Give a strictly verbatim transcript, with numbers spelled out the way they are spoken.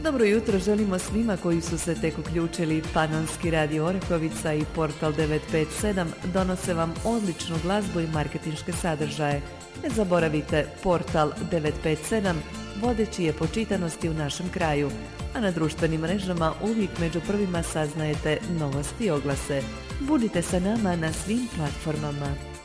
Dobro jutro želimo svima koji su se tek uključili. Panonski radio Orehovica i Portal devet pet sedam donose vam odličnu glazbu i marketinške sadržaje. Ne zaboravite, Portal devet pet sedam vodeći je po čitanosti u našem kraju, a na društvenim mrežama uvijek među prvima saznajete novosti i oglase. Budite sa nama na svim platformama.